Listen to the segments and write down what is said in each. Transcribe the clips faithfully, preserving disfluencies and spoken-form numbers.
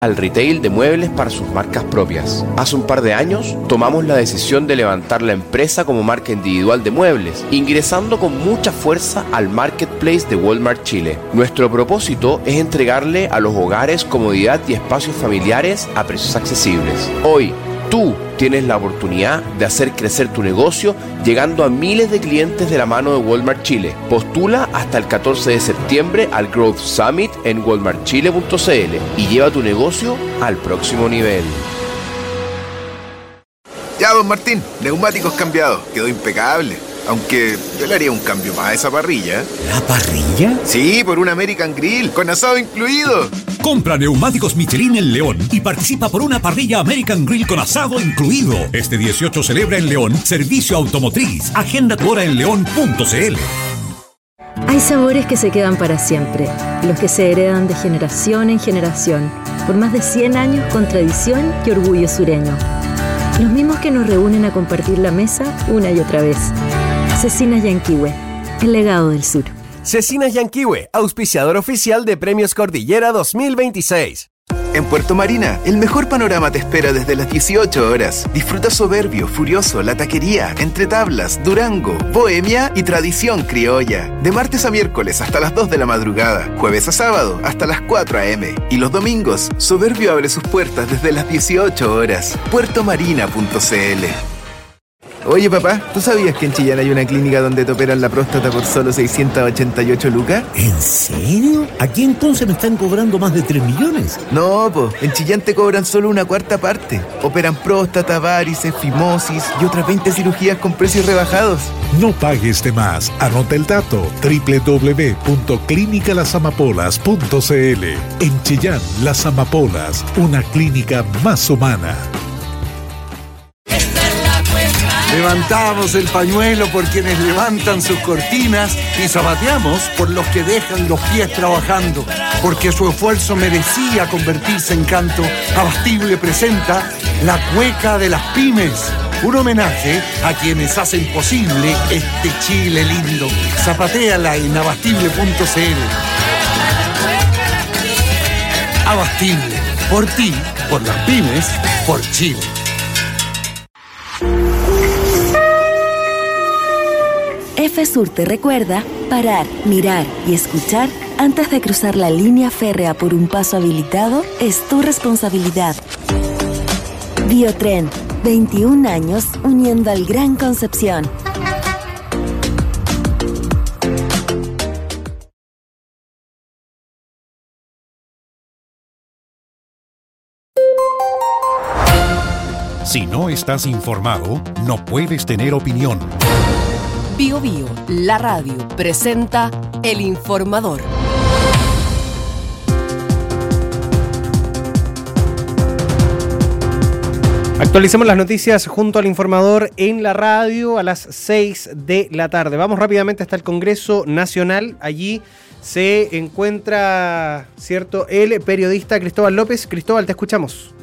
al retail de muebles para sus marcas propias. Hace un par de años tomamos la decisión de levantar la empresa como marca individual de muebles, ingresando con mucha fuerza al marketplace de Walmart Chile. Nuestro propósito es entregarle a los hogares comodidad y espacios familiares a precios accesibles. Hoy, tú tienes la oportunidad de hacer crecer tu negocio llegando a miles de clientes de la mano de Walmart Chile. Postula hasta el catorce de septiembre al Growth Summit en walmart chile punto c l y lleva tu negocio al próximo nivel. Ya, don Martín, neumáticos cambiados, quedó impecable. Aunque yo le haría un cambio más a esa parrilla. ¿La parrilla? Sí, por un American Grill, con asado incluido. Compra neumáticos Michelin en León y participa por una parrilla American Grill con asado incluido. Este dieciocho celebra en León Servicio Automotriz. Agenda tu hora en león punto c l. Hay sabores que se quedan para siempre, los que se heredan de generación en generación, por más de cien años con tradición y orgullo sureño. Los mismos que nos reúnen a compartir la mesa una y otra vez. Cecinas Yanquihue, el legado del sur. Cecinas Yanquihue, auspiciador oficial de Premios Cordillera dos mil veintiséis. En Puerto Marina, el mejor panorama te espera desde las dieciocho horas. Disfruta Soberbio, Furioso, La Taquería, Entre Tablas, Durango, Bohemia y Tradición Criolla. De martes a miércoles hasta las dos de la madrugada, jueves a sábado hasta las cuatro a eme Y los domingos, Soberbio abre sus puertas desde las dieciocho horas. puerto marina punto c l. Oye, papá, ¿tú sabías que en Chillán hay una clínica donde te operan la próstata por solo seiscientas ochenta y ocho lucas? ¿En serio? ¿Aquí entonces me están cobrando más de tres millones? No, po, en Chillán te cobran solo una cuarta parte. Operan próstata, varices, fimosis y otras veinte cirugías con precios rebajados. No pagues de más. Anota el dato: doble u doble u doble u punto clínica las amapolas punto c l. En Chillán, Las Amapolas, una clínica más humana. Levantamos el pañuelo por quienes levantan sus cortinas y zapateamos por los que dejan los pies trabajando, porque su esfuerzo merecía convertirse en canto. Abastible presenta La Cueca de las Pymes, un homenaje a quienes hacen posible este Chile lindo. Zapatéala en abastible punto c l. Abastible, por ti, por las pymes, por Chile. FSUR te recuerda parar, mirar y escuchar antes de cruzar la línea férrea por un paso habilitado es tu responsabilidad. Biotren, veintiún años uniendo al Gran Concepción. Si no estás informado, no puedes tener opinión. Bio Bio, la radio, presenta El Informador. Actualicemos las noticias junto al Informador en la radio a las seis de la tarde. Vamos rápidamente hasta el Congreso Nacional. Allí se encuentra, ¿cierto?, el periodista Cristóbal López. Cristóbal, te escuchamos.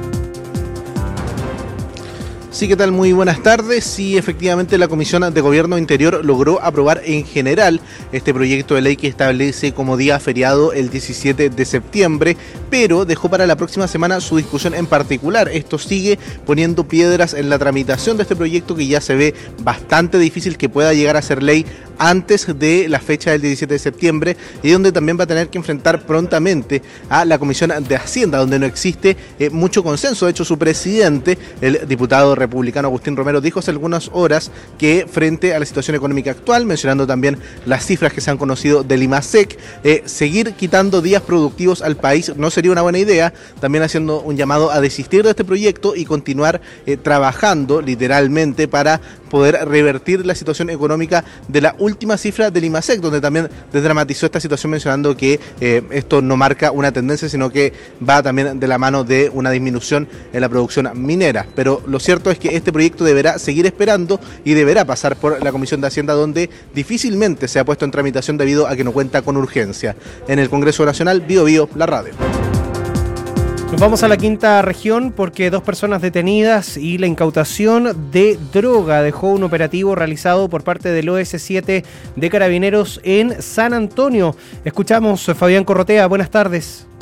Sí, ¿qué tal? Muy buenas tardes. Sí, efectivamente la Comisión de Gobierno Interior logró aprobar en general este proyecto de ley que establece como día feriado el diecisiete de septiembre, pero dejó para la próxima semana su discusión en particular. Esto sigue poniendo piedras en la tramitación de este proyecto que ya se ve bastante difícil que pueda llegar a ser ley antes de la fecha del diecisiete de septiembre y donde también va a tener que enfrentar prontamente a la Comisión de Hacienda, donde no existe eh, mucho consenso. De hecho, su presidente, el diputado republicano Agustín Romero, dijo hace algunas horas que frente a la situación económica actual, mencionando también las cifras que se han conocido del IMASEC, eh, seguir quitando días productivos al país no sería una buena idea, también haciendo un llamado a desistir de este proyecto y continuar eh, trabajando literalmente para poder revertir la situación económica de la última cifra del IMASEC, donde también desdramatizó esta situación mencionando que eh, esto no marca una tendencia, sino que va también de la mano de una disminución en la producción minera. Pero lo cierto es que este proyecto deberá seguir esperando y deberá pasar por la Comisión de Hacienda, donde difícilmente se ha puesto en tramitación debido a que no cuenta con urgencia. En el Congreso Nacional, Bio Bio, la radio. Nos vamos a la quinta región porque dos personas detenidas y la incautación de droga dejó un operativo realizado por parte del O S siete de Carabineros en San Antonio. Escuchamos a Fabián Corrotea, buenas tardes.